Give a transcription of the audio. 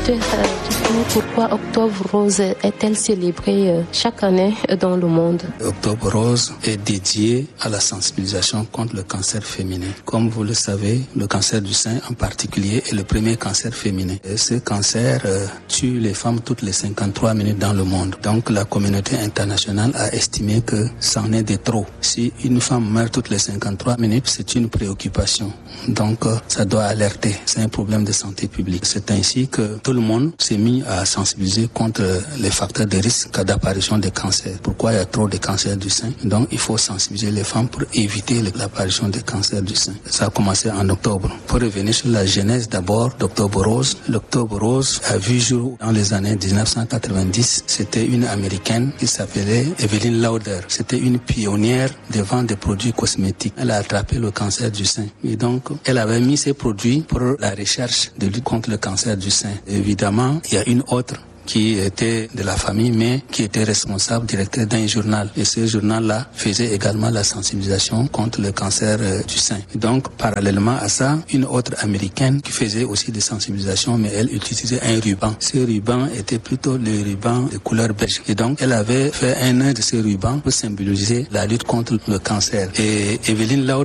Docteur, dites-nous pourquoi Octobre Rose est-elle célébrée chaque année dans le monde? Octobre Rose est dédié à la sensibilisation contre le cancer féminin. Comme vous le savez, le cancer du sein en particulier est le premier cancer féminin. Et ce cancer tue les femmes toutes les 53 minutes dans le monde. Donc la communauté internationale a estimé que c'en est de trop. Si une femme meurt toutes les 53 minutes, c'est une préoccupation. Donc ça doit alerter. C'est un problème de santé publique. C'est ainsi que tout le monde s'est mis à sensibiliser contre les facteurs de risque d'apparition de cancer. Pourquoi il y a trop de cancers du sein? Donc il faut sensibiliser les femmes pour éviter l'apparition des cancers du sein. Ça a commencé en octobre. Pour revenir sur la genèse d'abord d'Octobre Rose, l'Octobre Rose a vu jour dans les années 1990. C'était une Américaine qui s'appelait Evelyn Lauder. C'était une pionnière de vente de produits cosmétiques. Elle a attrapé le cancer du sein. Et donc, elle avait mis ses produits pour la recherche de lutte contre le cancer du sein. Évidemment, il y a une autre qui était de la famille, mais qui était responsable, directeur d'un journal. Et ce journal-là faisait également la sensibilisation contre le cancer du sein. Et donc, parallèlement à ça, une autre américaine qui faisait aussi des sensibilisations, mais elle utilisait un ruban. Ce ruban était plutôt le ruban de couleur beige. Et donc, elle avait fait un de ces rubans pour symboliser la lutte contre le cancer. Et Evelyn Lauder